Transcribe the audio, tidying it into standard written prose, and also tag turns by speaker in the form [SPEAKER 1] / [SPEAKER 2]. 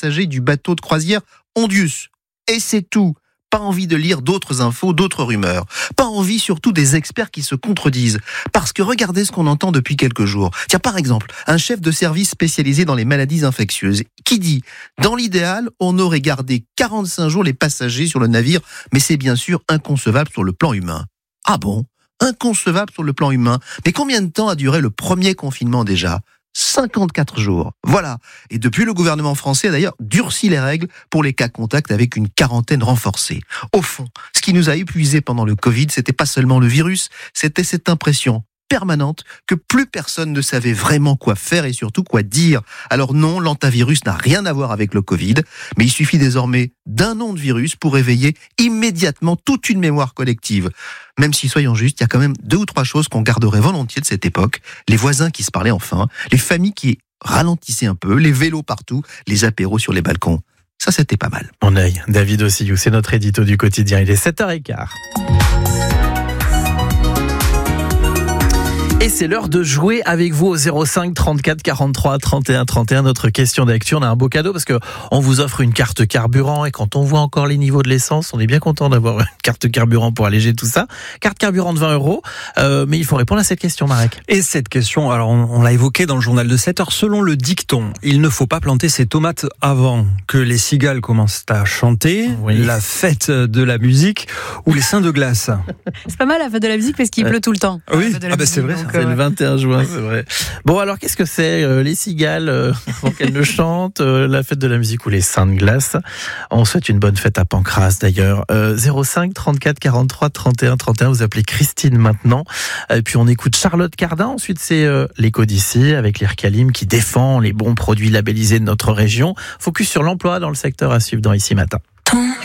[SPEAKER 1] passagers du bateau de croisière Ondius. Et c'est tout. Pas envie de lire d'autres infos, d'autres rumeurs. Pas envie surtout des experts qui se contredisent. Parce que regardez ce qu'on entend depuis quelques jours. Tiens, par exemple, un chef de service spécialisé dans les maladies infectieuses qui dit « Dans l'idéal, on aurait gardé 45 jours les passagers sur le navire, mais c'est bien sûr inconcevable sur le plan humain. » Ah bon ? Inconcevable sur le plan humain. Mais combien de temps a duré le premier confinement déjà ? 54 jours. Voilà. Et depuis, le gouvernement français a d'ailleurs durci les règles pour les cas contacts avec une quarantaine renforcée. Au fond, ce qui nous a épuisés pendant le Covid, c'était pas seulement le virus, c'était cette impression permanente que plus personne ne savait vraiment quoi faire et surtout quoi dire. Alors non, l'antivirus n'a rien à voir avec le Covid, mais il suffit désormais d'un nom de virus pour éveiller immédiatement toute une mémoire collective. Même si, soyons justes, il y a quand même 2 ou 3 choses qu'on garderait volontiers de cette époque. Les voisins qui se parlaient enfin, les familles qui ralentissaient un peu, les vélos partout, les apéros sur les balcons. Ça, c'était pas mal.
[SPEAKER 2] Mon œil, David Ossillou, c'est notre édito du quotidien. Il est 7h15. Et c'est l'heure de jouer avec vous au 05 34 43 31 31. Notre question d'actu, on a un beau cadeau parce que on vous offre une carte carburant et quand on voit encore les niveaux de l'essence, on est bien content d'avoir une carte carburant pour alléger tout ça. Carte carburant de 20 €, mais il faut répondre à cette question, Marek.
[SPEAKER 3] Et cette question, alors on l'a évoqué dans le journal de 7h, selon le dicton, il ne faut pas planter ses tomates avant que les cigales commencent à chanter,
[SPEAKER 2] Oui.
[SPEAKER 3] La fête de la musique ou les seins de glace.
[SPEAKER 4] C'est pas mal la fête de la musique parce qu'il pleut tout le temps.
[SPEAKER 3] Oui,
[SPEAKER 4] La fête de la
[SPEAKER 3] ah bah c'est
[SPEAKER 4] musique,
[SPEAKER 3] vrai,
[SPEAKER 4] donc,
[SPEAKER 2] C'est le 21 juin, c'est vrai. Bon, alors, qu'est-ce que c'est les cigales avant qu'elles ne chantent, la fête de la musique ou les seins de glace? On souhaite une bonne fête à Pancras, d'ailleurs. 05 34 43 31 31, vous appelez Christine maintenant. Et puis, on écoute Charlotte Cardin. Ensuite, c'est l'écho d'ici avec l'Ircalim qui défend les bons produits labellisés de notre région. Focus sur l'emploi dans le secteur à suivre dans Ici Matin.